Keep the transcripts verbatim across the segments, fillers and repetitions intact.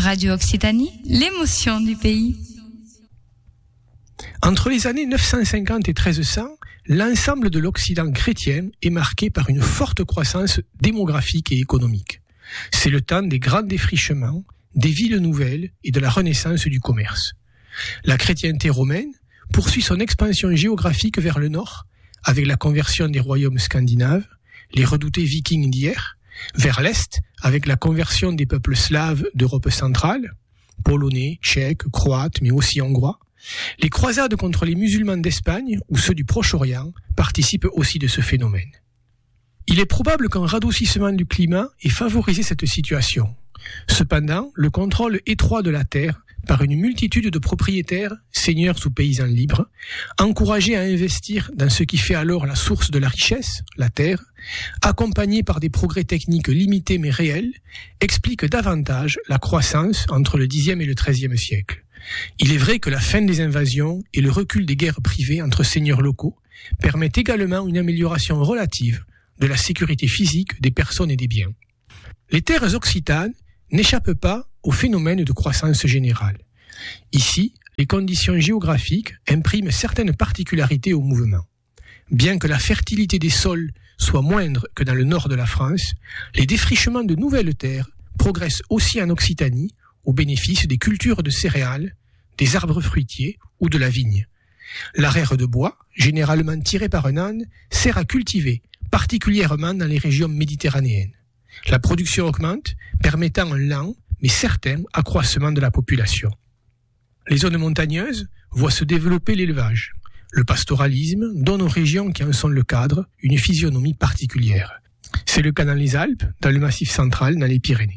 Radio Occitanie, l'émotion du pays. Entre les années neuf cent cinquante et treize cents, l'ensemble de l'Occident chrétien est marqué par une forte croissance démographique et économique. C'est le temps des grands défrichements, des villes nouvelles et de la renaissance du commerce. La chrétienté romaine poursuit son expansion géographique vers le nord, avec la conversion des royaumes scandinaves, les redoutés vikings d'hier, vers l'est, avec la conversion des peuples slaves d'Europe centrale, polonais, tchèques, croates, mais aussi hongrois. Les croisades contre les musulmans d'Espagne ou ceux du Proche-Orient participent aussi de ce phénomène. Il est probable qu'un radoucissement du climat ait favorisé cette situation. Cependant, le contrôle étroit de la terre par une multitude de propriétaires, seigneurs ou paysans libres, encouragés à investir dans ce qui fait alors la source de la richesse, la terre, accompagnés par des progrès techniques limités mais réels, explique davantage la croissance entre le dixième et le treizième siècle. Il est vrai que la fin des invasions et le recul des guerres privées entre seigneurs locaux permettent également une amélioration relative de la sécurité physique des personnes et des biens. Les terres occitanes n'échappent pas au phénomène de croissance générale. Ici, les conditions géographiques impriment certaines particularités au mouvement. Bien que la fertilité des sols soit moindre que dans le nord de la France, les défrichements de nouvelles terres progressent aussi en Occitanie au bénéfice des cultures de céréales, des arbres fruitiers ou de la vigne. L'arère de bois, généralement tiré par un âne, sert à cultiver, particulièrement dans les régions méditerranéennes. La production augmente, permettant un lent mais certain accroissement de la population. Les zones montagneuses voient se développer l'élevage. Le pastoralisme donne aux régions qui en sont le cadre une physionomie particulière. C'est le cas dans les Alpes, dans le Massif central, dans les Pyrénées.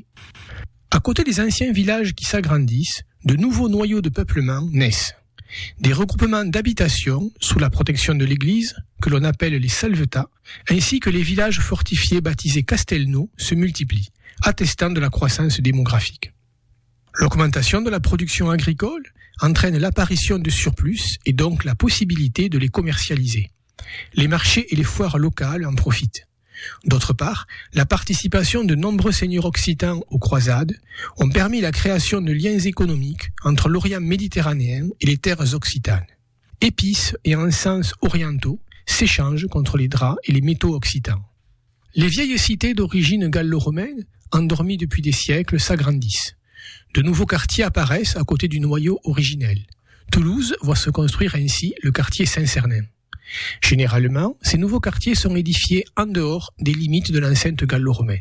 À côté des anciens villages qui s'agrandissent, de nouveaux noyaux de peuplement naissent. Des regroupements d'habitations sous la protection de l'Église, que l'on appelle les salvetats, ainsi que les villages fortifiés baptisés Castelnau se multiplient, attestant de la croissance démographique. L'augmentation de la production agricole entraîne l'apparition de surplus et donc la possibilité de les commercialiser. Les marchés et les foires locales en profitent. D'autre part, la participation de nombreux seigneurs occitans aux croisades ont permis la création de liens économiques entre l'Orient méditerranéen et les terres occitanes. Épices et encens orientaux s'échangent contre les draps et les métaux occitans. Les vieilles cités d'origine gallo-romaine, endormies depuis des siècles, s'agrandissent. De nouveaux quartiers apparaissent à côté du noyau originel. Toulouse voit se construire ainsi le quartier Saint-Cernin. Généralement, ces nouveaux quartiers sont édifiés en dehors des limites de l'enceinte gallo-romaine.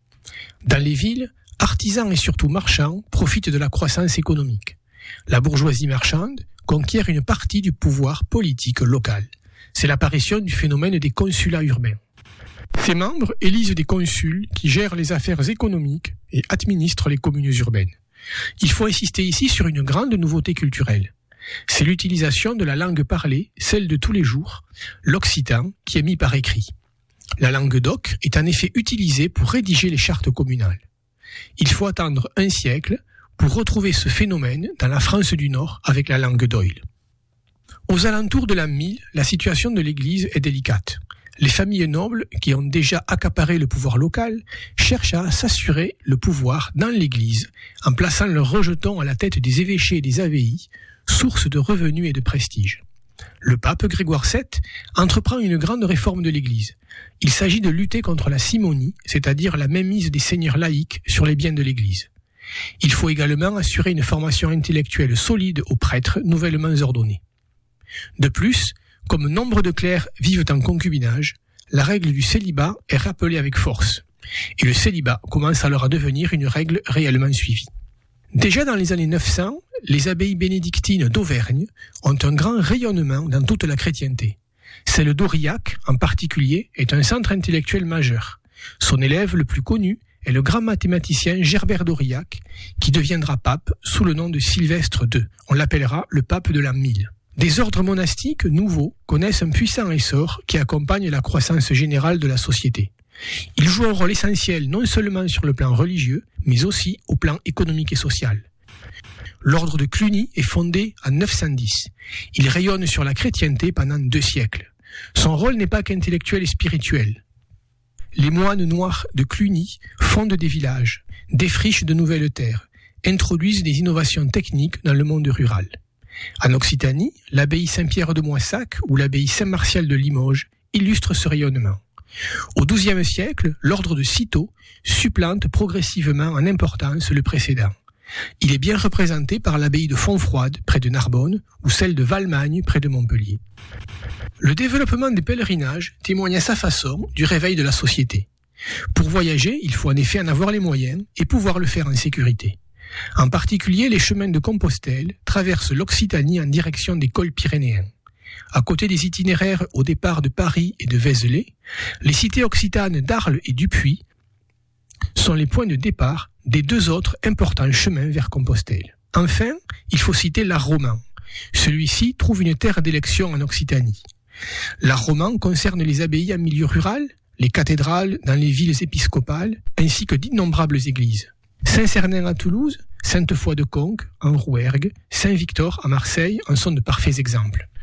Dans les villes, artisans et surtout marchands profitent de la croissance économique. La bourgeoisie marchande conquiert une partie du pouvoir politique local. C'est l'apparition du phénomène des consulats urbains. Ces membres élisent des consuls qui gèrent les affaires économiques et administrent les communes urbaines. Il faut insister ici sur une grande nouveauté culturelle. C'est l'utilisation de la langue parlée, celle de tous les jours, l'occitan, qui est mis par écrit. La langue d'oc est en effet utilisée pour rédiger les chartes communales. Il faut attendre un siècle pour retrouver ce phénomène dans la France du Nord avec la langue d'oïl. Aux alentours de l'an mille, la situation de l'Église est délicate. Les familles nobles, qui ont déjà accaparé le pouvoir local, cherchent à s'assurer le pouvoir dans l'Église en plaçant leurs rejetons à la tête des évêchés et des abbayes, source de revenus et de prestige. Le pape Grégoire sept entreprend une grande réforme de l'Église. Il s'agit de lutter contre la simonie, c'est-à-dire la mainmise des seigneurs laïcs sur les biens de l'Église. Il faut également assurer une formation intellectuelle solide aux prêtres nouvellement ordonnés. De plus, comme nombre de clercs vivent en concubinage, la règle du célibat est rappelée avec force. Et le célibat commence alors à devenir une règle réellement suivie. Déjà dans les années neuf cents, les abbayes bénédictines d'Auvergne ont un grand rayonnement dans toute la chrétienté. Celle d'Aurillac, en particulier, est un centre intellectuel majeur. Son élève le plus connu est le grand mathématicien Gerbert d'Aurillac, qui deviendra pape sous le nom de Sylvestre deux. On l'appellera le pape de l'an mille. Des ordres monastiques nouveaux connaissent un puissant essor qui accompagne la croissance générale de la société. Ils jouent un rôle essentiel non seulement sur le plan religieux, mais aussi au plan économique et social. L'ordre de Cluny est fondé en neuf cent dix. Il rayonne sur la chrétienté pendant deux siècles. Son rôle n'est pas qu'intellectuel et spirituel. Les moines noirs de Cluny fondent des villages, défrichent de nouvelles terres, introduisent des innovations techniques dans le monde rural. En Occitanie, l'abbaye Saint-Pierre de Moissac ou l'abbaye Saint-Martial de Limoges illustrent ce rayonnement. Au douzième siècle, l'ordre de Cîteaux supplante progressivement en importance le précédent. Il est bien représenté par l'abbaye de Fontfroide, près de Narbonne, ou celle de Valmagne, près de Montpellier. Le développement des pèlerinages témoigne à sa façon du réveil de la société. Pour voyager, il faut en effet en avoir les moyens et pouvoir le faire en sécurité. En particulier, les chemins de Compostelle traversent l'Occitanie en direction des cols pyrénéens. À côté des itinéraires au départ de Paris et de Vézelay, les cités occitanes d'Arles et Dupuy sont les points de départ des deux autres importants chemins vers Compostelle. Enfin, il faut citer l'art roman. Celui-ci trouve une terre d'élection en Occitanie. L'art roman concerne les abbayes en milieu rural, les cathédrales dans les villes épiscopales, ainsi que d'innombrables églises. Saint-Cernin à Toulouse, Sainte-Foy de Conques en Rouergue, Saint-Victor à Marseille en sont de parfaits exemples.